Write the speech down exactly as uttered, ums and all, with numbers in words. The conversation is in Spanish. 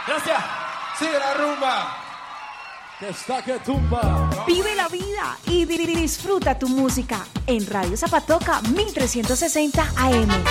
Gracias. Sigue la rumba. Que está que tumba. Vive la vida y di- disfruta tu música en Radio Zapatoca mil trescientos sesenta A M.